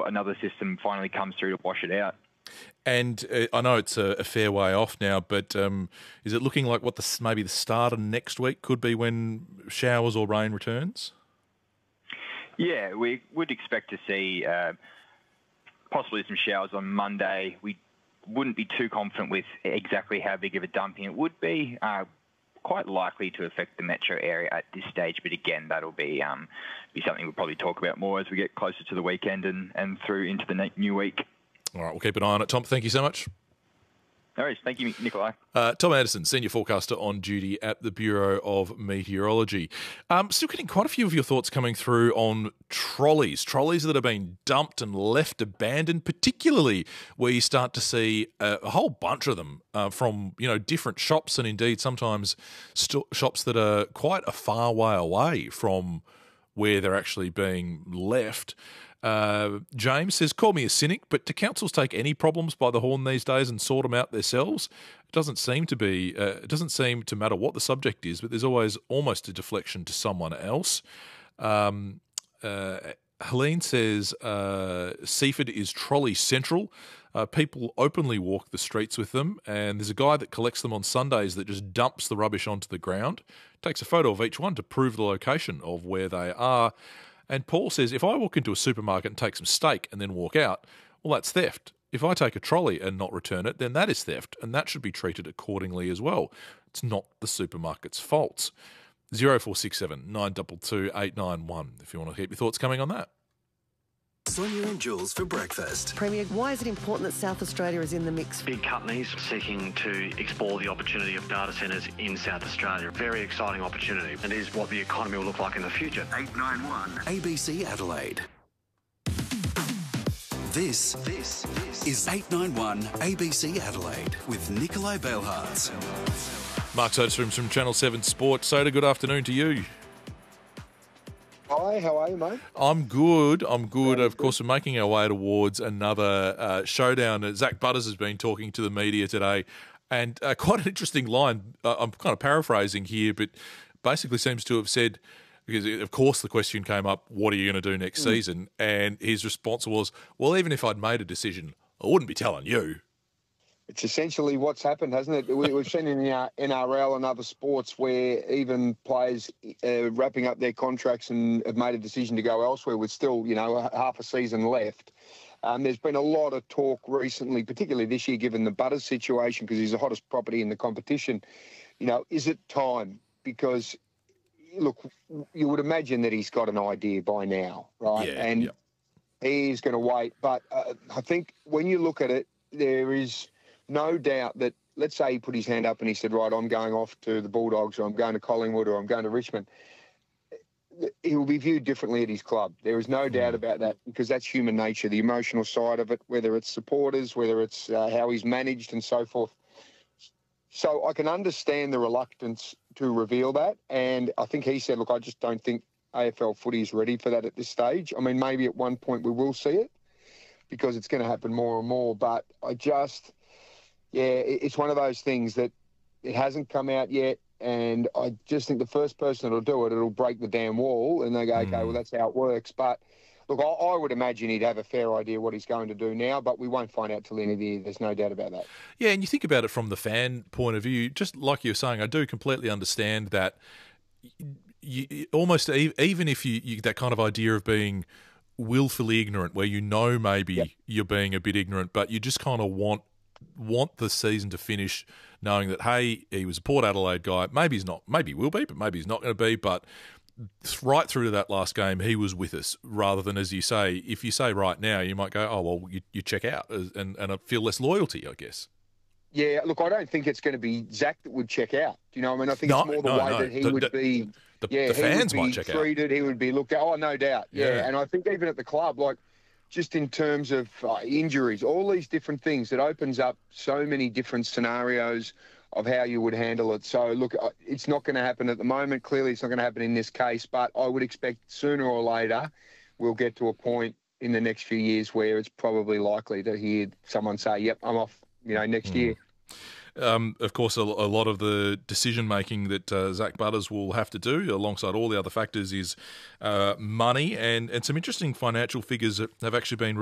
before another system finally comes through to wash it out. And I know it's a fair way off now, but is it looking like maybe the start of next week could be when showers or rain returns? Yeah, we would expect to see possibly some showers on Monday. We wouldn't be too confident with exactly how big of a dumping it would be. Quite likely to affect the metro area at this stage, but again, that'll be something we'll probably talk about more as we get closer to the weekend and through into the new week. All right, we'll keep an eye on it. Tom, thank you so much. No worries. Thank you, Nikolai. Tom Anderson, Senior Forecaster on duty at the Bureau of Meteorology. Still getting quite a few of your thoughts coming through on trolleys that have been dumped and left abandoned, particularly where you start to see a whole bunch of them from different shops, and indeed sometimes shops that are quite a far way away from where they're actually being left. James says, call me a cynic, but do councils take any problems by the horn these days and sort them out themselves? It doesn't seem to matter what the subject is, but there's always almost a deflection to someone else. Helene says, Seaford is trolley central. People openly walk the streets with them, and there's a guy that collects them on Sundays that just dumps the rubbish onto the ground, takes a photo of each one to prove the location of where they are. And Paul says, if I walk into a supermarket and take some steak and then walk out, well, that's theft. If I take a trolley and not return it, then that is theft, and that should be treated accordingly as well. It's not the supermarket's fault. 0467 922 891 if you want to keep your thoughts coming on that. Sonia and Jules for breakfast. Premier, why is it important that South Australia is in the mix? Big companies seeking to explore the opportunity of data centres in South Australia. Very exciting opportunity, and is what the economy will look like in the future. 891 ABC Adelaide. This is 891 ABC Adelaide with Nikolai Belhartz. Mark Soderstrom from Channel 7 Sport. Soda, good afternoon to you. Hi, how are you, mate? I'm good. Of course, we're making our way towards another showdown. Zach Butters has been talking to the media today, and quite an interesting line. I'm kind of paraphrasing here, but basically seems to have said, because of course the question came up, what are you going to do next season? And his response was, well, even if I'd made a decision, I wouldn't be telling you. It's essentially what's happened, hasn't it? We've seen in the NRL and other sports where even players wrapping up their contracts and have made a decision to go elsewhere with still, half a season left. There's been a lot of talk recently, particularly this year, given the Butters situation, because he's the hottest property in the competition. Is it time? Because, look, you would imagine that he's got an idea by now, right? Yeah, he's going to wait. But I think when you look at it, there is no doubt that, let's say he put his hand up and he said, right, I'm going off to the Bulldogs, or I'm going to Collingwood, or I'm going to Richmond. He will be viewed differently at his club. There is no doubt about that, because that's human nature, the emotional side of it, whether it's supporters, whether it's how he's managed and so forth. So I can understand the reluctance to reveal that. And I think he said, look, I just don't think AFL footy is ready for that at this stage. I mean, maybe at one point we will see it, because it's going to happen more and more. But it's one of those things that it hasn't come out yet. And I just think the first person that'll do it, it'll break the damn wall. And they go, okay, well, that's how it works. But look, I would imagine he'd have a fair idea what he's going to do now, but we won't find out till the end of the year. There's no doubt about that. Yeah, and you think about it from the fan point of view, just like you were saying, I do completely understand that you almost, even if you that kind of idea of being willfully ignorant, where maybe you're being a bit ignorant, but you just kind of want the season to finish knowing that, hey, he was a Port Adelaide guy. Maybe he's not. Maybe he will be, but maybe he's not going to be. But right through to that last game, he was with us, rather than, as you say, if you say right now, you might go, oh, well, you check out and I feel less loyalty, I guess. Yeah, look, I don't think it's going to be Zach that would check out. Do you know what I mean? I think it's more the way that he would be... The fans might check treated, out. He would be looked at. Oh, no doubt. Yeah. And I think even at the club, like, just in terms of injuries, all these different things, it opens up so many different scenarios of how you would handle it. So, look, it's not going to happen at the moment. Clearly, it's not going to happen in this case, but I would expect sooner or later we'll get to a point in the next few years where it's probably likely to hear someone say, yep, I'm off, next year. Of course, a lot of the decision-making that Zach Butters will have to do, alongside all the other factors, is money, and some interesting financial figures have actually been